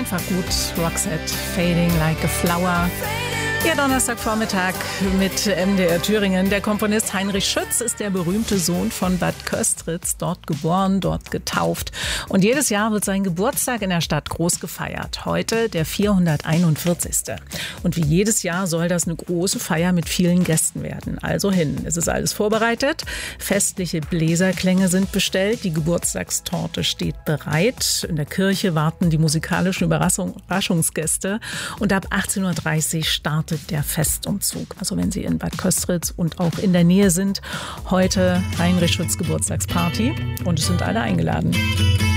einfach gut. Roxette, Fading Like a Flower. Ihr Donnerstagvormittag mit MDR Thüringen. Der Komponist Heinrich Schütz ist der berühmte Sohn von Bad Köstritz, dort geboren, dort getauft. Und jedes Jahr wird sein Geburtstag in der Stadt groß gefeiert. Heute der 441. Und wie jedes Jahr soll das eine große Feier mit vielen Gästen werden. Also hin. Es ist alles vorbereitet. Festliche Bläserklänge sind bestellt. Die Geburtstagstorte steht bereit. In der Kirche warten die musikalischen Überraschungsgäste. Und ab 18:30 Uhr startet der Festumzug. Also wenn Sie in Bad Köstritz und auch in der Nähe sind, heute Heinrich Schütz Geburtstagsparty und es sind alle eingeladen.